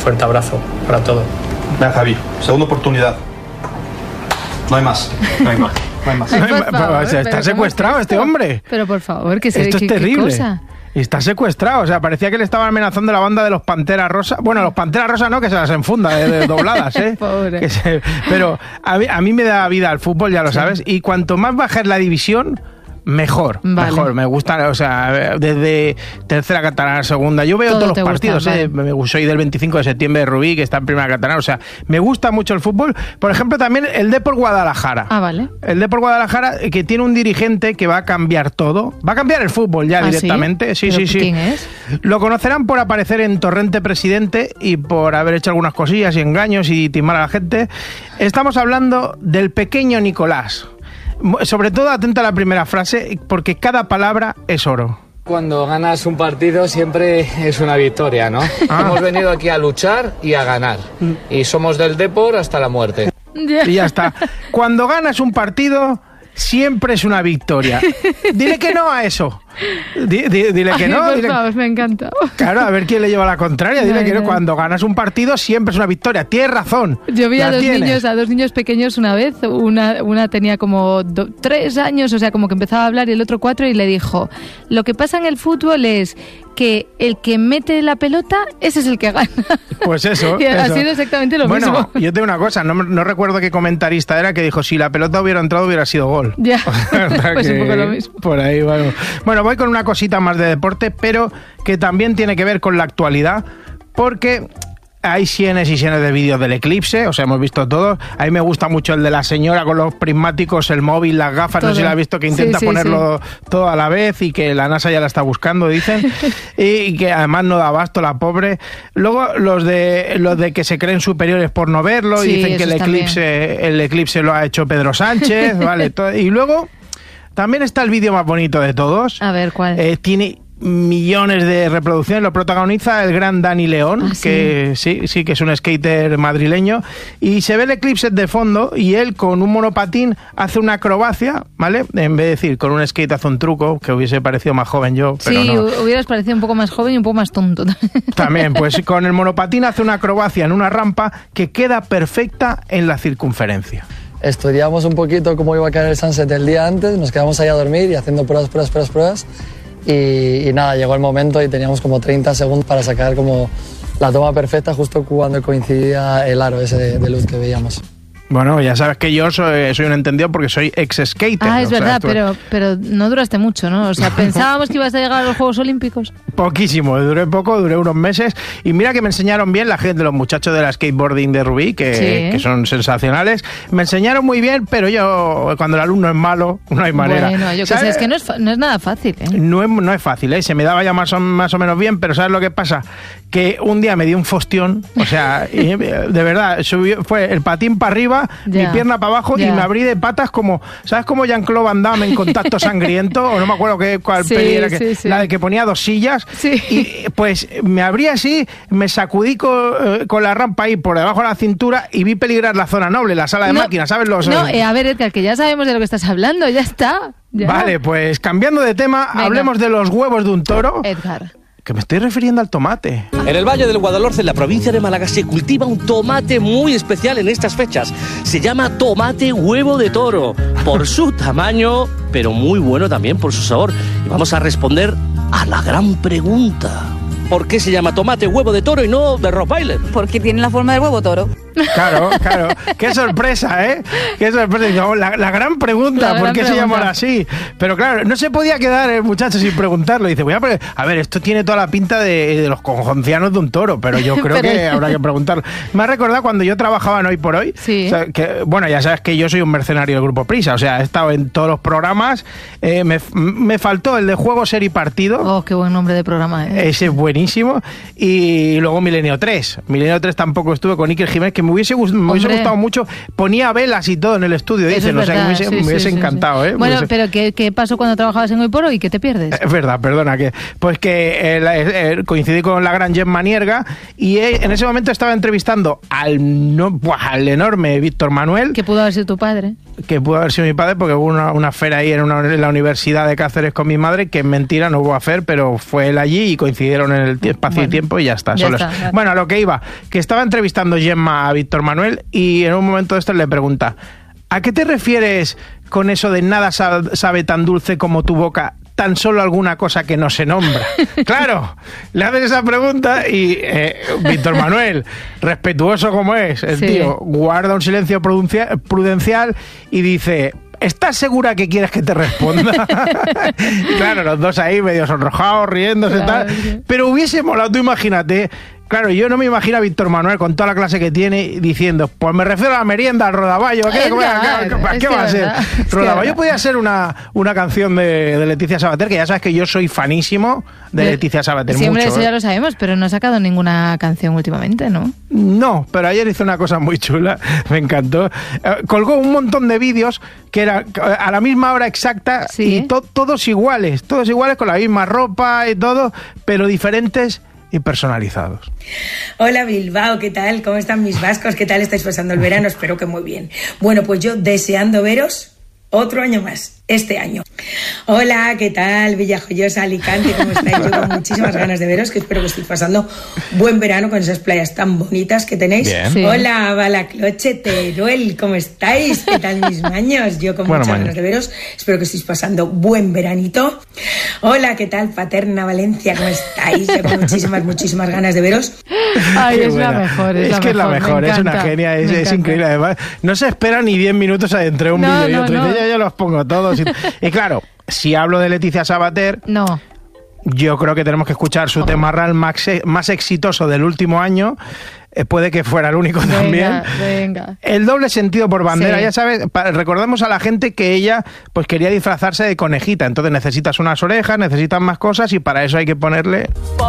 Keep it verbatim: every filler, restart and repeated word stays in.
fuerte abrazo para todos. Ven, Javi, segunda oportunidad. No hay más. No hay más. No hay más. Ay, por No hay favor, más. O sea, está secuestrado este hombre. Pero por favor, que se Esto ¿qué, es terrible. ¿qué cosa? Está secuestrado, o sea, parecía que le estaban amenazando la banda de los Panteras Rosa. Bueno, los Panteras Rosa no, que se las enfunda de, de dobladas, ¿eh? Pobre. Que se, pero a mí, a mí me da vida el fútbol, ya lo sí. sabes, y cuanto más baja es la división, mejor, vale. mejor, me gusta, o sea, desde tercera catalana a segunda, yo veo Todo todos los partidos, gusta, eh, vale. me, soy del veinticinco de septiembre de Rubí, que está en primera catalana, o sea, me gusta mucho el fútbol, por ejemplo, también el Depor Guadalajara. Ah, vale. El Depor Guadalajara, que tiene un dirigente que va a cambiar todo, va a cambiar el fútbol ya ¿Ah, directamente, sí, sí, sí. ¿Quién es? Lo conocerán por aparecer en Torrente Presidente y por haber hecho algunas cosillas y engaños y timar a la gente. Estamos hablando del pequeño Nicolás. Sobre todo atenta a la primera frase, porque cada palabra es oro. Cuando ganas un partido siempre es una victoria, ¿no? Ah. Hemos venido aquí a luchar y a ganar. Y somos del Depor hasta la muerte. Y ya está. Cuando ganas un partido siempre es una victoria. Dile que no a eso. D- d- dile que Ay, no. Por dile... favor, me encanta. Claro, a ver quién le lleva la contraria. Dile no, que no. cuando ganas un partido siempre es una victoria. Tienes razón. Yo vi a dos tienes. niños, a dos niños pequeños una vez. Una, una tenía como do, tres años, o sea, como que empezaba a hablar, y el otro cuatro, y le dijo: lo que pasa en el fútbol es que el que mete la pelota, ese es el que gana. Pues eso. Y eso. ha sido exactamente lo bueno, mismo. Yo tengo una cosa, no, no recuerdo qué comentarista era que dijo: si la pelota hubiera entrado hubiera sido gol. Ya, pues un poco lo mismo. Por ahí, bueno. Bueno, voy con una cosita más de deporte, pero que también tiene que ver con la actualidad, porque hay cienes y cienes de vídeos del eclipse, o sea, hemos visto todos. A mí me gusta mucho el de la señora con los prismáticos, el móvil, las gafas, todo. No sé si la has visto, que intenta sí, sí, ponerlo sí. todo a la vez y que la NASA ya la está buscando, dicen, y que además no da abasto la pobre. Luego los de los de que se creen superiores por no verlo, sí, y dicen que el eclipse, el eclipse lo ha hecho Pedro Sánchez, vale, todo. Y luego también está el vídeo más bonito de todos. A ver, ¿cuál? Eh, tiene millones de reproducciones, lo protagoniza el gran Dani León, ¿Ah, que sí? sí, sí que es un skater madrileño, y se ve el eclipse de fondo y él con un monopatín hace una acrobacia, ¿vale? En vez de decir con un skate hace un truco, que hubiese parecido más joven yo, pero sí, no. hubieras parecido un poco más joven y un poco más tonto. También, pues con el monopatín hace una acrobacia en una rampa que queda perfecta en la circunferencia. Estudiamos un poquito cómo iba a caer el sunset el día antes, nos quedamos ahí a dormir y haciendo pruebas, pruebas, pruebas, pruebas. Y, y nada, llegó el momento y teníamos como treinta segundos para sacar como la toma perfecta justo cuando coincidía el aro ese de, de luz que veíamos. Bueno, ya sabes que yo soy, soy un entendido porque soy ex-skater. Ah, es o sea, verdad, tú... pero, pero no duraste mucho, ¿no? O sea, pensábamos que ibas a llegar a los Juegos Olímpicos. Poquísimo, duré poco, duré unos meses. Y mira que me enseñaron bien la gente, los muchachos de la skateboarding de Rubí, que, sí. que son sensacionales. Me enseñaron muy bien, pero yo, cuando el alumno es malo, no hay manera. Bueno, yo que sé, es que no es, no es nada fácil, ¿eh? No es, no es fácil, ¿eh? Se me daba ya más o, más o menos bien, pero ¿sabes lo que pasa? Que un día me dio un fostión, o sea, y, de verdad, subió, fue el patín para arriba, ya. mi pierna para abajo yeah. y me abrí de patas como, ¿sabes cómo Jean-Claude Van Damme en Contacto Sangriento? O no me acuerdo qué, cuál sí, peli era, que, sí, sí. la de que ponía dos sillas. Sí. Y pues me abrí así, me sacudí con, eh, con la rampa ahí por debajo de la cintura y vi peligrar la zona noble, la sala de no, máquinas, ¿sabes? Los, no, eh, a ver, Edgar, que ya sabemos de lo que estás hablando, ya está. Ya. Vale, pues cambiando de tema, Venga. hablemos de los huevos de un toro. Edgar. Que me estoy refiriendo al tomate. En el Valle del Guadalhorce, en la provincia de Málaga, se cultiva un tomate muy especial en estas fechas. Se llama tomate huevo de toro, por su tamaño, pero muy bueno también por su sabor. Y vamos a responder a la gran pregunta. ¿Por qué se llama tomate huevo de toro y no de Rottweiler? Porque tiene la forma del huevo toro. Claro, claro. Qué sorpresa, ¿eh? Qué sorpresa. La, la gran pregunta, la ¿por gran qué pregunta. se llama así? Pero claro, no se podía quedar el muchacho sin preguntarlo. Dice, voy a pre- a ver, esto tiene toda la pinta de, de los cojoncianos de un toro, pero yo creo pero... que habrá que preguntarlo. Me ha recordado cuando yo trabajaba en Hoy por Hoy. Sí. O sea, que, bueno, ya sabes que yo soy un mercenario del Grupo Prisa. O sea, he estado en todos los programas. Eh, me, me faltó el de Juego, Ser y Partido. Oh, qué buen nombre de programa, ¿eh? Ese es buenísimo. Y luego Milenio tres. Milenio tres tampoco estuve con Iker Jiménez, que me hubiese, gust- me hubiese gustado mucho. Ponía velas y todo en el estudio, dicen, o sea, que me hubiese, sí, me hubiese sí, encantado. sí, sí. ¿eh? Bueno, hubiese... pero ¿qué, ¿qué pasó cuando trabajabas en Hoy por Hoy? ¿Qué te pierdes? Es verdad, perdona, que pues que eh, la, eh, coincidí con la gran Gemma Nierga y eh, en ese momento estaba entrevistando al, no, buah, al enorme Víctor Manuel. Que pudo haber sido tu padre. Que pudo haber sido mi padre, porque hubo una, una feria ahí en, una, en la Universidad de Cáceres con mi madre, que mentira, no hubo afer, pero fue él allí y coincidieron en el espacio bueno, y tiempo y ya está. Ya Solo está es. claro. Bueno, a lo que iba, que estaba entrevistando Gemma a Víctor Manuel y en un momento de esto le pregunta: ¿a qué te refieres con eso de nada sabe tan dulce como tu boca, tan solo alguna cosa que no se nombra? Claro, le hacen esa pregunta y eh, Víctor Manuel, respetuoso como es, el sí. tío, guarda un silencio prudencial y dice: ¿estás segura que quieres que te responda? Claro, los dos ahí medio sonrojados, riéndose y claro, tal. Sí. Pero hubiese molado, tú imagínate. Claro, yo no me imagino a Víctor Manuel con toda la clase que tiene diciendo: pues me refiero a la merienda, al rodaballo. ¿Qué, ¿qué, qué, ¿qué va a ser? Rodaballo que podía ser una, una canción de, de Leticia Sabater, que ya sabes que yo soy fanísimo de, de Leticia Sabater. Sí, hombre, mucho, eso ¿eh? ya lo sabemos, pero no ha sacado ninguna canción últimamente, ¿no? No, pero ayer hizo una cosa muy chula, me encantó. Eh, colgó un montón de vídeos que eran a la misma hora exacta ¿sí? y to, todos iguales, todos iguales, con la misma ropa y todo, pero diferentes y personalizados. Hola Bilbao, ¿qué tal? ¿Cómo están mis vascos? ¿Qué tal estáis pasando el verano? Espero que muy bien. Bueno, pues yo deseando veros otro año más, este año. Hola, ¿qué tal? Villajoyosa, Alicante, ¿cómo estáis? Yo con muchísimas ganas de veros, que espero que estéis pasando buen verano con esas playas tan bonitas que tenéis. Sí. Hola, Balacloche, Teruel, ¿cómo estáis? ¿Qué tal mis maños? Yo con bueno, muchas maño. ganas de veros, espero que estéis pasando buen veranito. Hola, ¿qué tal? Paterna, Valencia, ¿cómo estáis? Yo con muchísimas, muchísimas ganas de veros. Ay, Qué es buena. la mejor, es, es la que mejor, es la mejor, es una genia, es, es increíble. Además, no se espera ni diez minutos entre un no, vídeo y no, otro. No. Y dice, yo, yo los pongo todos. Y, y claro, si hablo de Leticia Sabater, no. yo creo que tenemos que escuchar su oh. tema real más, más exitoso del último año. Eh, puede que fuera el único venga, también. Venga. El doble sentido por bandera. Sí. Ya sabes, pa, recordemos a la gente que ella pues quería disfrazarse de conejita. Entonces necesitas unas orejas, necesitas más cosas y para eso hay que ponerle...